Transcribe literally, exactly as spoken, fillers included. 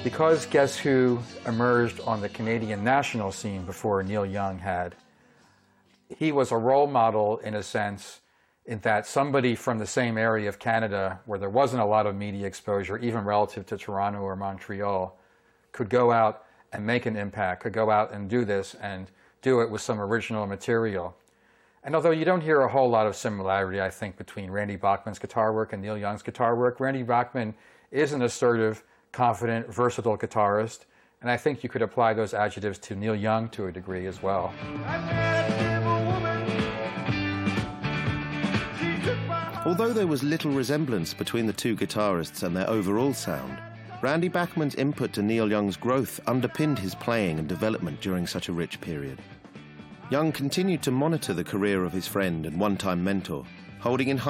Because Guess Who emerged on the Canadian national scene before Neil Young had, he was a role model in a sense in that somebody from the same area of Canada where there wasn't a lot of media exposure, even relative to Toronto or Montreal, could go out and make an impact, could go out and do this and do it with some original material. And although you don't hear a whole lot of similarity, I think, between Randy Bachman's guitar work and Neil Young's guitar work, Randy Bachman is an assertive, confident, versatile guitarist, and I think you could apply those adjectives to Neil Young to a degree as well. Although there was little resemblance between the two guitarists and their overall sound, Randy Bachman's input to Neil Young's growth underpinned his playing and development during such a rich period. Young continued to monitor the career of his friend and one-time mentor, holding in high